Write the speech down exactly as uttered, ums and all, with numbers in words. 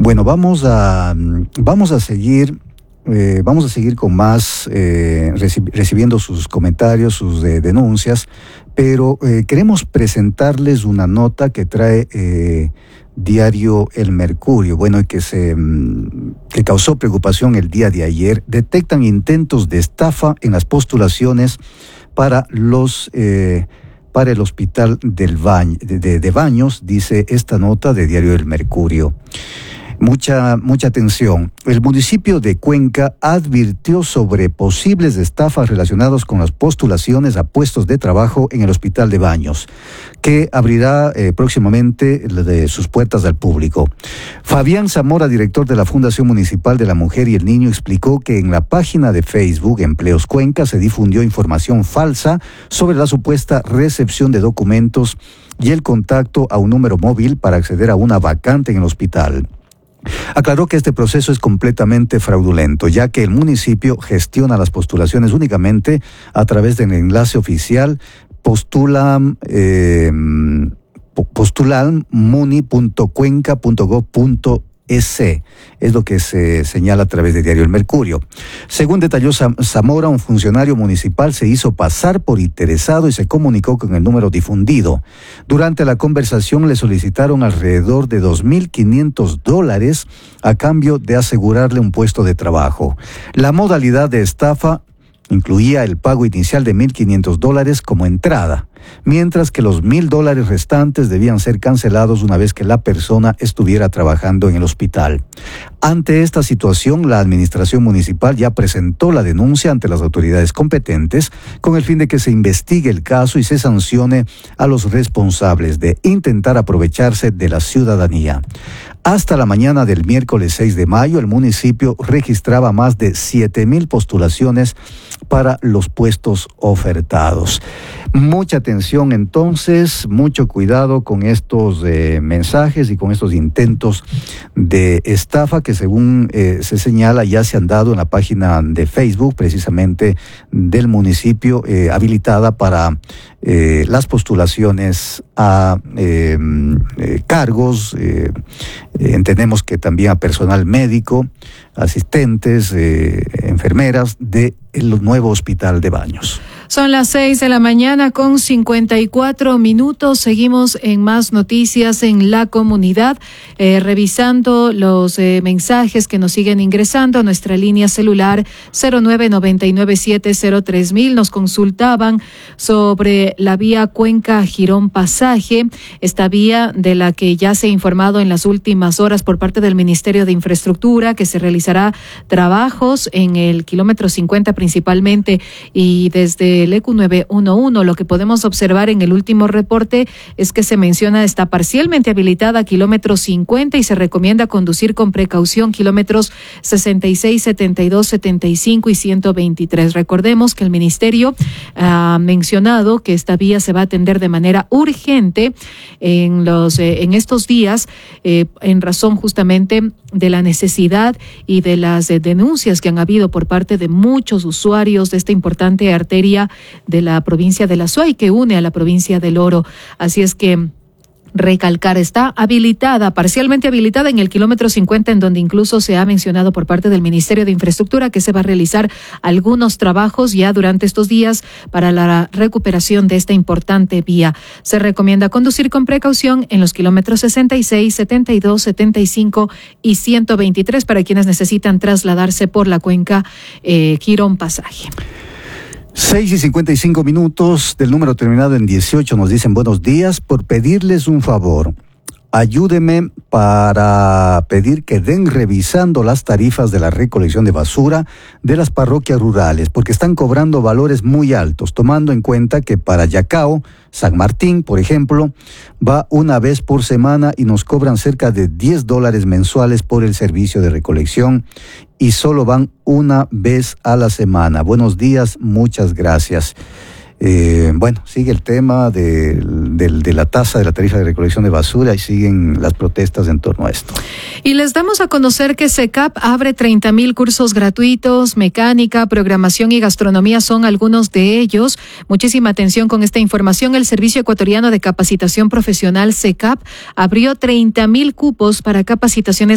Bueno, vamos a, vamos a seguir... Eh, vamos a seguir con más, eh, reci- recibiendo sus comentarios, sus eh, denuncias, pero eh, queremos presentarles una nota que trae eh, Diario El Mercurio, bueno, y que, se, que causó preocupación el día de ayer. Detectan intentos de estafa en las postulaciones para los... Eh, para el Hospital del Baño, de, de, de Baños, dice esta nota de Diario El Mercurio. Mucha, mucha atención. El municipio de Cuenca advirtió sobre posibles estafas relacionadas con las postulaciones a puestos de trabajo en el Hospital de Baños, que abrirá eh, próximamente de sus puertas al público. Fabián Zamora, director de la Fundación Municipal de la Mujer y el Niño, explicó que en la página de Facebook Empleos Cuenca se difundió información falsa sobre la supuesta recepción de documentos y el contacto a un número móvil para acceder a una vacante en el hospital. Aclaró que este proceso es completamente fraudulento, ya que el municipio gestiona las postulaciones únicamente a través del enlace oficial postulan, eh, postulan muni punto cuenca punto gob punto es, es lo que se señala a través de Diario El Mercurio. Según detalló Zamora, un funcionario municipal se hizo pasar por interesado y se comunicó con el número difundido. Durante la conversación le solicitaron alrededor de dos mil quinientos dólares a cambio de asegurarle un puesto de trabajo. La modalidad de estafa incluía el pago inicial de mil quinientos dólares como entrada, mientras que los mil dólares restantes debían ser cancelados una vez que la persona estuviera trabajando en el hospital. Ante esta situación, la administración municipal ya presentó la denuncia ante las autoridades competentes con el fin de que se investigue el caso y se sancione a los responsables de intentar aprovecharse de la ciudadanía. Hasta la mañana del miércoles seis de mayo, el municipio registraba más de siete mil postulaciones para los puestos ofertados. Mucha atención entonces, mucho cuidado con estos eh, mensajes y con estos intentos de estafa que según eh, se señala ya se han dado en la página de Facebook precisamente del municipio eh, habilitada para eh, las postulaciones a eh, eh, cargos, eh, eh, entendemos que también a personal médico, asistentes, eh, enfermeras del nuevo Hospital de Baños. Son las seis de la mañana con cincuenta y cuatro minutos. Seguimos en más noticias en la comunidad, eh, revisando los eh, mensajes que nos siguen ingresando a nuestra línea celular cero nueve nueve nueve siete cero tres mil. Nos consultaban sobre la vía Cuenca-Girón Pasaje, esta vía de la que ya se ha informado en las últimas horas por parte del Ministerio de Infraestructura que se realizará trabajos en el kilómetro cincuenta principalmente y desde el E Q nueve uno uno. Lo que podemos observar en el último reporte es que se menciona está parcialmente habilitada kilómetro cincuenta y se recomienda conducir con precaución kilómetros sesenta y seis, setenta y dos, setenta y cinco y ciento veintitrés. Recordemos que el ministerio ha mencionado que esta vía se va a atender de manera urgente en los eh, en estos días eh, en razón justamente de la necesidad y de las eh, denuncias que han habido por parte de muchos usuarios de esta importante arteria de la provincia de La Suay que une a la provincia del Oro. Así es que recalcar, está habilitada, parcialmente habilitada en el kilómetro cincuenta, en donde incluso se ha mencionado por parte del Ministerio de Infraestructura que se va a realizar algunos trabajos ya durante estos días para la recuperación de esta importante vía. Se recomienda conducir con precaución en los kilómetros sesenta y seis, setenta y dos, setenta y cinco y ciento veintitrés para quienes necesitan trasladarse por la cuenca eh, Girón Pasaje. Seis y cincuenta y cinco minutos del número terminado en dieciocho nos dicen buenos días, por pedirles un favor. Ayúdeme para pedir que den revisando las tarifas de la recolección de basura de las parroquias rurales, porque están cobrando valores muy altos, tomando en cuenta que para Yacao, San Martín, por ejemplo, va una vez por semana y nos cobran cerca de diez dólares mensuales por el servicio de recolección y solo van una vez a la semana. Buenos días, muchas gracias. Eh, bueno, sigue el tema de, de, de la tasa de la tarifa de recolección de basura y siguen las protestas en torno a esto. Y les damos a conocer que SECAP abre treinta mil cursos gratuitos, mecánica, programación y gastronomía son algunos de ellos. Muchísima atención con esta información. El Servicio Ecuatoriano de Capacitación Profesional SECAP abrió treinta mil cupos para capacitaciones